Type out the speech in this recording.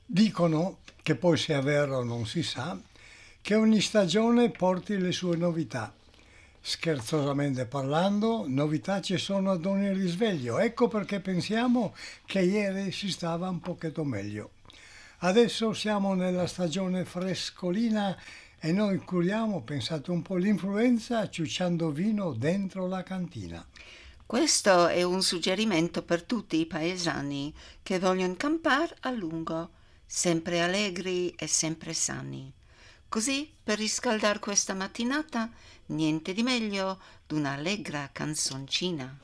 Dicono, che poi sia vero non si sa, che ogni stagione porti le sue novità. Scherzosamente parlando, novità ci sono ad ogni risveglio. Ecco perché pensiamo che ieri si stava un pochetto meglio. Adesso siamo nella stagione frescolina e noi curiamo, pensate un po', l'influenza ciucciando vino dentro la cantina. Questo è un suggerimento per tutti i paesani che vogliono campare a lungo, sempre allegri e sempre sani. Così, per riscaldare questa mattinata, niente di meglio di un'allegra canzoncina.